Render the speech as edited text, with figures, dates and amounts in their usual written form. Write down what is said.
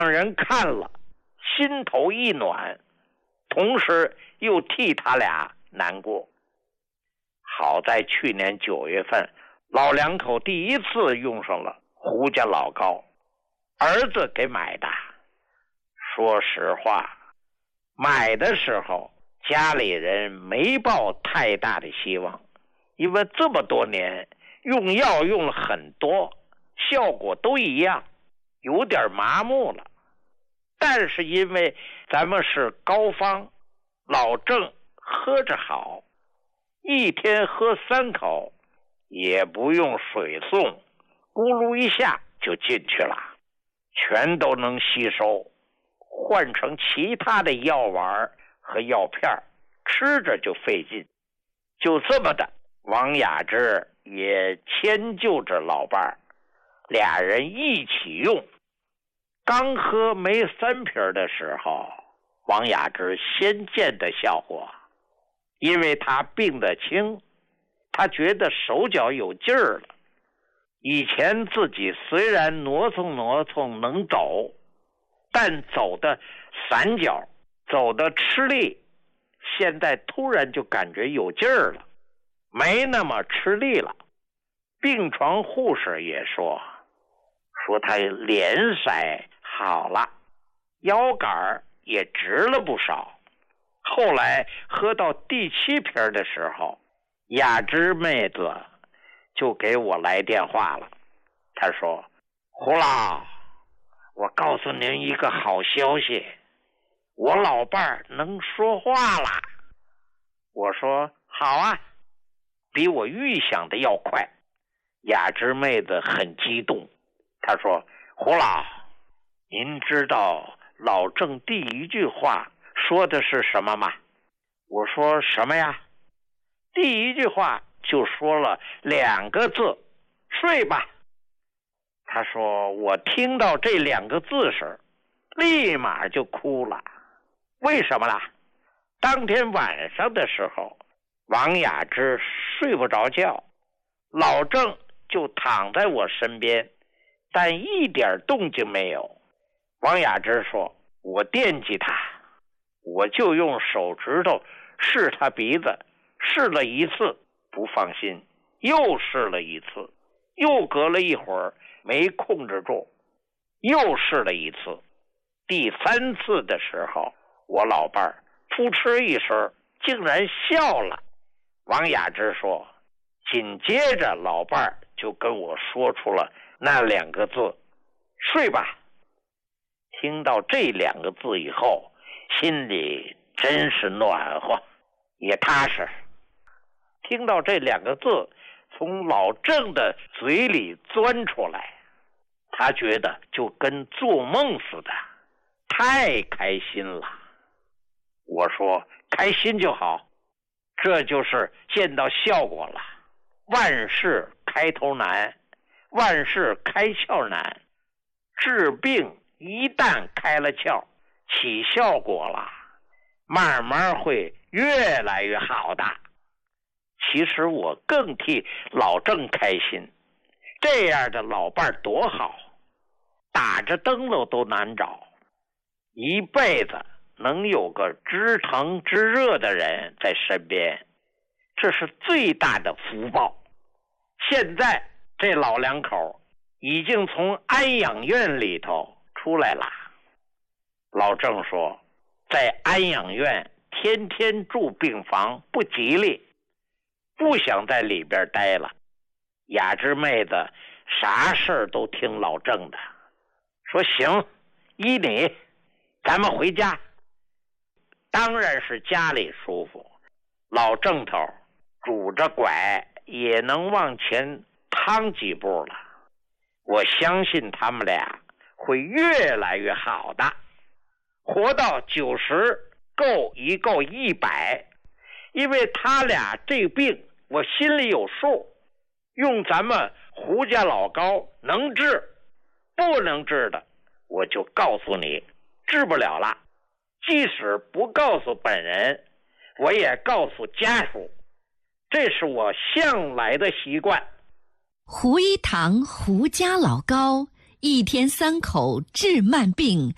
让人看了心头一暖，同时又替他俩难过。好在去年9月份，老两口第一次用上了胡家老膏，儿子给买的。说实话，买的时候家里人没抱太大的希望，因为这么多年用药用了很多，效果都一样，有点麻木了。但是因为咱们是膏方，老郑喝着好，一天喝3口，也不用水送，咕噜一下就进去了，全都能吸收。换成其他的药丸和药片，吃着就费劲。就这么的，王雅芝也迁就着老伴儿，俩人一起用。刚喝没3瓶的时候，王雅芝先见的效果，因为她病得轻，她觉得手脚有劲儿了。以前自己虽然挪蹭能走，但走的散脚，走的吃力，现在突然就感觉有劲儿了，没那么吃力了。病床护士也说他脸色好了，腰杆也直了不少。后来喝到第7瓶的时候，雅芝妹子就给我来电话了。她说：胡老，我告诉您一个好消息，我老伴儿能说话了。我说好啊，比我预想的要快。雅芝妹子很激动，她说：胡老，您知道老郑第1句话说的是什么吗？我说什么呀？第1句话就说了2个字，睡吧。他说我听到这2个字时立马就哭了。为什么啦？当天晚上的时候，王雅芝睡不着觉，老郑就躺在我身边，但一点动静没有。王雅芝说我惦记他，我就用手指头试他鼻子，试了1次不放心，又试了1次，又隔了一会儿没控制住，又试了1次。第3次的时候，我老伴儿扑哧一声竟然笑了。王雅芝说，紧接着老伴儿就跟我说出了那2个字，睡吧。听到这2个字以后，心里真是暖和，也踏实。听到这2个字从老郑的嘴里钻出来，他觉得就跟做梦似的，太开心了。我说开心就好，这就是见到效果了。万事开头难，万事开窍难，治病一旦开了窍，起效果了，慢慢会越来越好的。其实我更替老郑开心，这样的老伴多好，打着灯笼都难找，一辈子能有个知疼知热的人在身边，这是最大的福报。现在这老两口已经从安养院里头出来了。老郑说，在安养院天天住病房不吉利，不想在里边待了。雅芝妹子啥事儿都听老郑的，说行，依你，咱们回家。当然是家里舒服，老郑头拄着拐也能往前趟几步了。我相信他们俩会越来越好的，活到90够一够100。因为他俩这病我心里有数，用咱们胡家老膏能治，不能治的我就告诉你治不了了。即使不告诉本人，我也告诉家属，这是我向来的习惯。 胡一堂胡家老膏，1天3口治慢病，